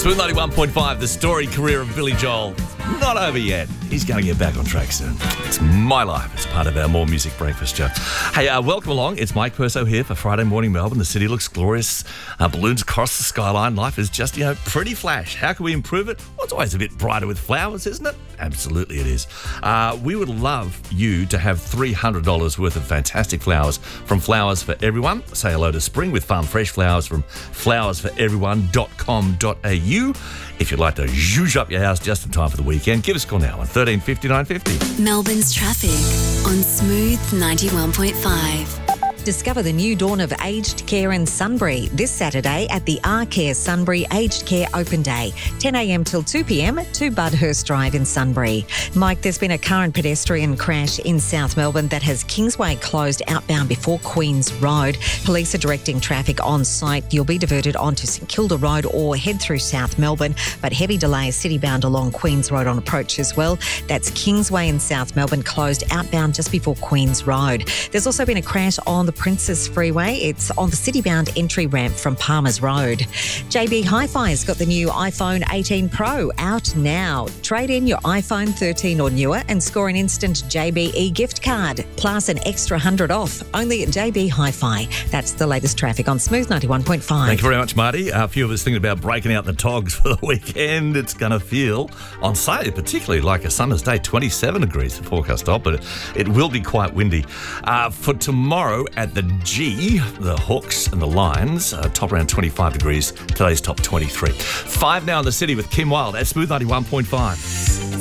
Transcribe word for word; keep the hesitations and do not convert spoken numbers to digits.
Smooth ninety-one point five, the story career of Billy Joel. Not over yet. He's going to get back on track soon. It's my life. It's part of our More Music Breakfast show. Hey, uh, welcome along. It's Mike Perso here for Friday Morning Melbourne. The city looks glorious. Uh, balloons across the skyline. Life is just, you know, pretty flash. How can we improve it? Well, it's always a bit brighter with flowers, isn't it? Absolutely it is. Uh, we would love you to have three hundred dollars worth of fantastic flowers from Flowers for Everyone. Say hello to spring with farm fresh flowers from flowers for everyone dot com dot a u. If you'd like to zhuzh up your house just in time for the weekend, give us a call now on thirteen fifty, nine fifty. Melbourne's traffic on Smooth ninety-one point five. Discover the new dawn of aged care in Sunbury this Saturday at the R-Care Sunbury Aged Care Open Day, ten a m till two p m to Budhurst Drive in Sunbury. Mike, there's been a car and pedestrian crash in South Melbourne that has Kingsway closed outbound before Queen's Road. Police are directing traffic on site. You'll be diverted onto St Kilda Road or head through South Melbourne, but heavy delays city-bound along Queen's Road on approach as well. That's Kingsway in South Melbourne closed outbound just before Queen's Road. There's also been a crash on the Princess Freeway. It's on the city-bound entry ramp from Palmer's Road. J B Hi-Fi's got the new iPhone eighteen Pro out now. Trade in your iPhone thirteen or newer and score an instant J B E gift card, plus an extra one hundred off, only at J B Hi-Fi. That's the latest traffic on Smooth ninety-one point five. Thank you very much, Marty. A few of us thinking about breaking out the togs for the weekend. It's going to feel, on Saturday particularly, like a summer's day, twenty-seven degrees the forecast top, but it, it will be quite windy. Uh, for tomorrow at the G, the Hawks and the Lions, uh, top around twenty-five degrees. Today's top twenty-three. Five now in the city with Kim Wilde at Smooth ninety-one point five.